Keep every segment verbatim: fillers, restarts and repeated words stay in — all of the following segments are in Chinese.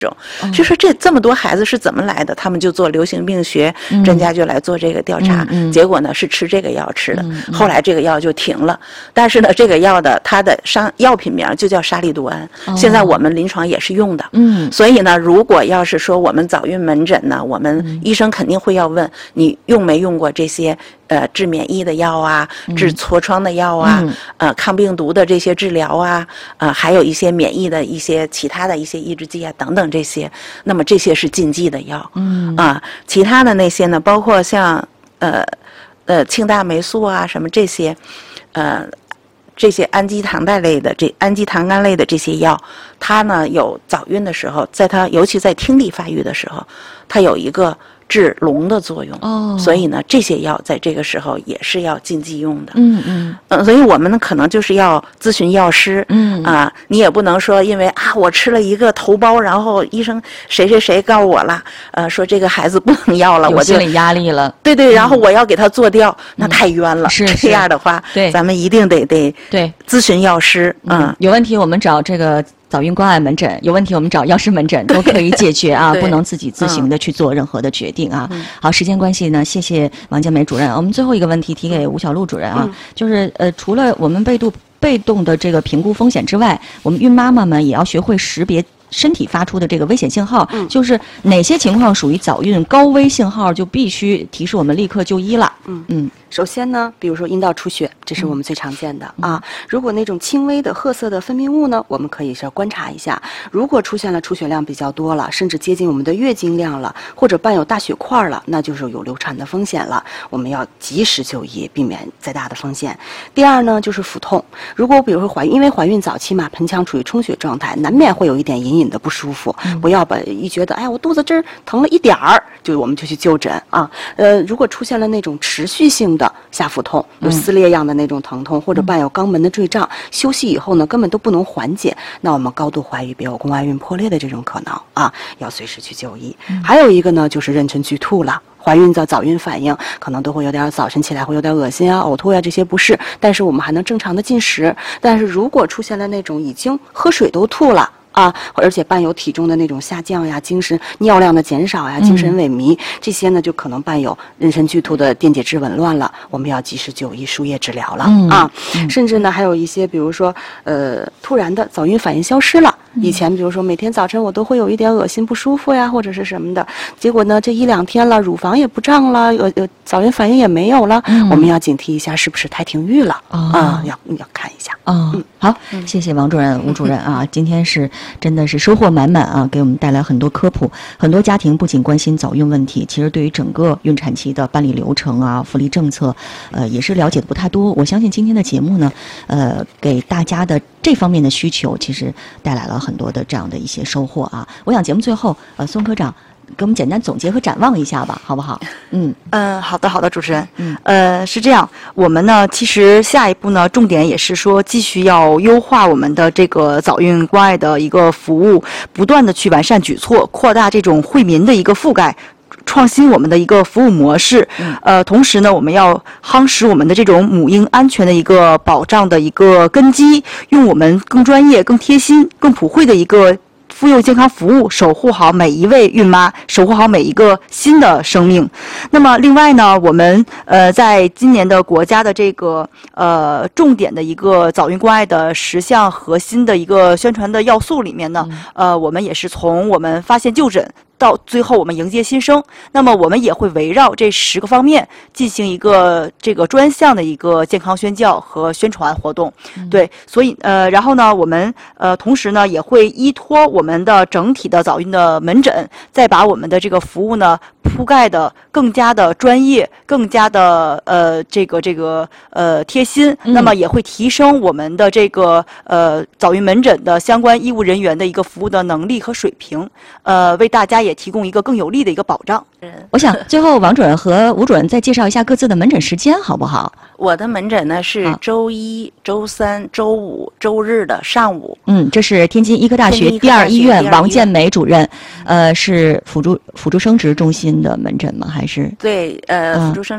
种，就说这这么多孩子是怎么来的？他们就做流行病学专家就来做这个调查， 嗯嗯、 结果呢是吃这个药吃的， 嗯嗯、 后来这个药就停了。但是呢，这个药的它的商药品名就叫沙利度胺，哦、现在我们临床也是用的。嗯，所以呢，如果要是说我们早孕门诊呢，我们医生肯定会要问你用没用过这些。呃，治免疫的药啊，治痤疮的药啊，嗯、呃，抗病毒的这些治疗啊，呃，还有一些免疫的一些其他的一些抑制剂啊等等这些，那么这些是禁忌的药，嗯啊、呃，其他的那些呢，包括像呃呃庆大霉素啊什么这些，呃。这些氨基糖苷类的这氨基糖苷类的这些药，它呢有早孕的时候，在它尤其在听力发育的时候，它有一个治聋的作用。哦，所以呢，这些药在这个时候也是要禁忌用的。嗯嗯。呃，所以我们呢可能就是要咨询药师。嗯啊、呃，你也不能说因为啊我吃了一个头孢，然后医生谁谁谁告我了，呃说这个孩子不能要了，我就有心理压力了。 对对，然后我要给他做掉，嗯、那太冤了。 是这样的话， 对， 咱们一定得得。 对， 咨询药师，嗯， 嗯有问题我们找这个早孕关爱门诊，有问题我们找药师门诊都可以解决啊，不能自己自行的去做任何的决定啊。嗯、好，时间关系呢，谢谢王建梅主任。我们最后一个问题提给吴小璐主任啊，嗯、就是呃，除了我们被动被动的这个评估风险之外，我们孕妈妈们也要学会识别身体发出的这个危险信号，嗯、就是哪些情况属于早孕高危信号，就必须提示我们立刻就医了。 嗯嗯。首先呢，比如说阴道出血，这是我们最常见的、嗯、啊。如果那种轻微的褐色的分泌物呢，我们可以是观察一下。如果出现了出血量比较多了，甚至接近我们的月经量了，或者伴有大血块了，那就是有流产的风险了。我们要及时就医，避免再大的风险。第二呢，就是腹痛。如果比如说怀孕，因为怀孕早期嘛，盆腔处于充血状态，难免会有一点隐隐的不舒服。嗯、不要把一觉得哎我肚子这儿疼了一点儿，就我们就去就诊啊。呃，如果出现了那种持续性的下腹痛，有撕裂样的那种疼痛，嗯、或者伴有肛门的坠胀，休息以后呢，根本都不能缓解，那我们高度怀疑别有宫外孕破裂的这种可能啊，要随时去就医。嗯、还有一个呢，就是妊娠剧吐了。怀孕的早孕反应可能都会有点早晨起来会有点恶心啊、呕吐呀、啊、这些不适，但是我们还能正常的进食。但是如果出现了那种已经喝水都吐了啊，而且伴有体重的那种下降呀、精神尿量的减少呀、精神萎靡，嗯、这些呢就可能伴有妊娠剧吐的电解质紊乱了，我们要及时就医输液治疗了、嗯、啊。嗯、甚至呢还有一些，比如说呃突然的早孕反应消失了。以前比如说每天早晨我都会有一点恶心不舒服呀，或者是什么的，结果呢这一两天了，乳房也不胀了，呃呃早孕反应也没有了，嗯、我们要警惕一下是不是胎停育了、哦、啊，要要看一下。 哦，嗯、好，嗯、谢谢王主任、吴主任啊，今天是真的是收获满满啊，给我们带来很多科普。很多家庭不仅关心早孕问题，其实对于整个孕产期的办理流程啊、福利政策，呃，也是了解的不太多。我相信今天的节目呢，呃，给大家的这方面的需求，其实带来了很多的这样的一些收获啊。我想节目最后，呃，孙科长给我们简单总结和展望一下吧，好不好？ 嗯嗯、呃，好的好的，主持人。嗯，呃，是这样，我们呢，其实下一步呢，重点也是说，继续要优化我们的这个早孕关爱的一个服务，不断的去完善举措，扩大这种惠民的一个覆盖。创新我们的一个服务模式，呃，同时呢，我们要夯实我们的这种母婴安全的一个保障的一个根基，用我们更专业、更贴心、更普惠的一个妇幼健康服务，守护好每一位孕妈，守护好每一个新的生命。那么，另外呢，我们呃，在今年的国家的这个呃重点的一个早孕关爱的十项核心的一个宣传的要素里面呢，呃，我们也是从我们发现就诊。到最后我们迎接新生，那么我们也会围绕这十个方面进行一个这个专项的一个健康宣教和宣传活动。嗯、对，所以呃，然后呢，我们呃同时呢也会依托我们的整体的早孕的门诊，再把我们的这个服务呢铺盖的更加的专业，更加的呃这个这个呃贴心。嗯、那么也会提升我们的这个呃早孕门诊的相关医务人员的一个服务的能力和水平，呃为大家也提供一个更有力的一个保障。 我想最后王主任和吴主任再介绍一下各自的门诊时间，好不好？ 我的门诊呢是周一、周三、周五、周日的上午。 嗯，这是天津医科大学第二医院王建梅主任，呃，是辅助辅助生殖中心的门诊吗？还是？ 对，呃，辅助生殖。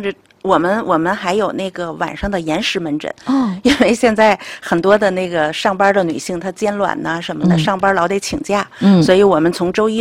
我们我们还有那个晚上的延时门诊哦， 因为现在很多的那个上班的女性她肩卵呐、什么的， 嗯、 上班老得请假， 嗯， 所以我们从周一